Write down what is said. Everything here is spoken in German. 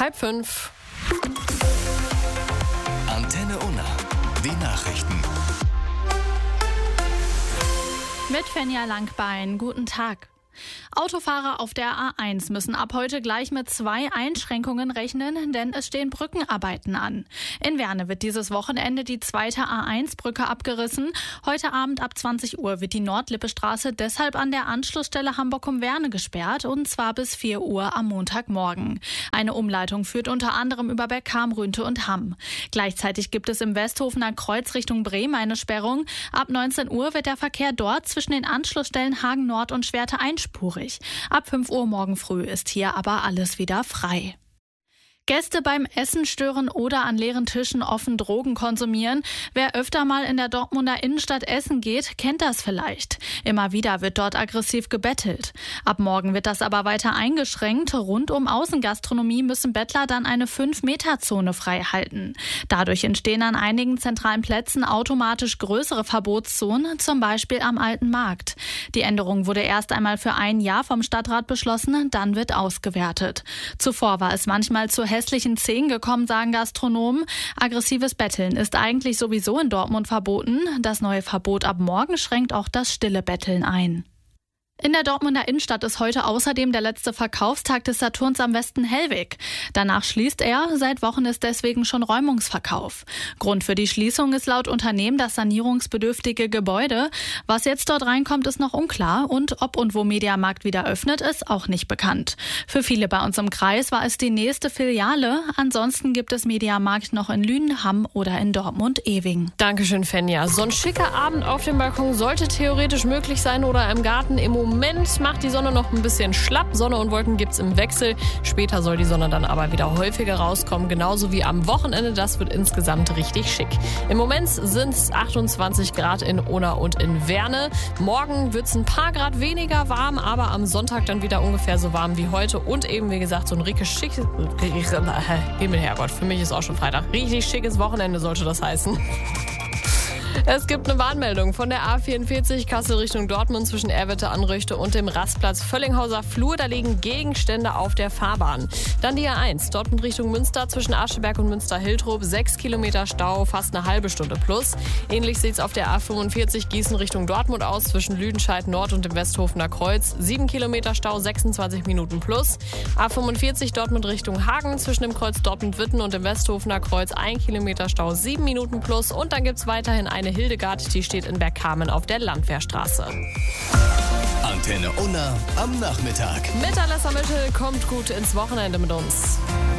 4:30. Antenne Unna. Die Nachrichten. Mit Fenja Langbein. Guten Tag. Autofahrer auf der A1 müssen ab heute gleich mit 2 Einschränkungen rechnen, denn es stehen Brückenarbeiten an. In Werne wird dieses Wochenende die zweite A1-Brücke abgerissen. Heute Abend ab 20 Uhr wird die Nordlippestraße deshalb an der Anschlussstelle Hamburg-um-Werne gesperrt, und zwar bis 4 Uhr am Montagmorgen. Eine Umleitung führt unter anderem über Bergkam, Rünte und Hamm. Gleichzeitig gibt es im Westhofener Kreuz Richtung Bremen eine Sperrung. Ab 19 Uhr wird der Verkehr dort zwischen den Anschlussstellen Hagen Nord und Schwerte einspurig. Ab 5 Uhr morgen früh ist hier aber alles wieder frei. Gäste beim Essen stören oder an leeren Tischen offen Drogen konsumieren. Wer öfter mal in der Dortmunder Innenstadt essen geht, kennt das vielleicht. Immer wieder wird dort aggressiv gebettelt. Ab morgen wird das aber weiter eingeschränkt. Rund um Außengastronomie müssen Bettler dann eine 5-Meter-Zone frei halten. Dadurch entstehen an einigen zentralen Plätzen automatisch größere Verbotszonen, zum Beispiel am Alten Markt. Die Änderung wurde erst einmal für ein Jahr vom Stadtrat beschlossen, dann wird ausgewertet. Zuvor war es manchmal zu hässlichen Szenen gekommen, sagen Gastronomen. Aggressives Betteln ist eigentlich sowieso in Dortmund verboten. Das neue Verbot ab morgen schränkt auch das stille Betteln ein. In der Dortmunder Innenstadt ist heute außerdem der letzte Verkaufstag des Saturns am Westen Hellwig. Danach schließt er. Seit Wochen ist deswegen schon Räumungsverkauf. Grund für die Schließung ist laut Unternehmen das sanierungsbedürftige Gebäude. Was jetzt dort reinkommt, ist noch unklar. Und ob und wo Mediamarkt wieder öffnet, ist auch nicht bekannt. Für viele bei uns im Kreis war es die nächste Filiale. Ansonsten gibt es Mediamarkt noch in Lünen, Hamm oder in Dortmund-Ewing. Dankeschön, Fenja. So ein schicker Abend auf dem Balkon sollte theoretisch möglich sein oder im Garten. Im Moment macht die Sonne noch ein bisschen schlapp. Sonne und Wolken gibt's im Wechsel. Später soll die Sonne dann aber wieder häufiger rauskommen, genauso wie am Wochenende. Das wird insgesamt richtig schick. Im Moment sind es 28 Grad in Unna und in Werne. Morgen wird's ein paar Grad weniger warm, aber am Sonntag dann wieder ungefähr so warm wie heute. Und eben, wie gesagt, so ein richtig schickes... Himmel, Herrgott, für mich ist auch schon Freitag. Richtig schickes Wochenende sollte das heißen. Es gibt eine Warnmeldung von der A44 Kassel Richtung Dortmund zwischen Erwitte-Anröchte und dem Rastplatz Völlinghauser Flur. Da liegen Gegenstände auf der Fahrbahn. Dann die A1 Dortmund Richtung Münster zwischen Ascheberg und Münster-Hiltrop. 6 Kilometer Stau, fast eine halbe Stunde plus. Ähnlich sieht es auf der A45 Gießen Richtung Dortmund aus zwischen Lüdenscheid Nord und dem Westhofener Kreuz. 7 Kilometer Stau, 26 Minuten plus. A45 Dortmund Richtung Hagen zwischen dem Kreuz Dortmund-Witten und dem Westhofener Kreuz. 1 Kilometer Stau, 7 Minuten plus. Und dann gibt es weiterhin eine Hildegard, die steht in Bergkamen auf der Landwehrstraße. Antenne Unna am Nachmittag. Mit Alessa Mittel kommt gut ins Wochenende mit uns.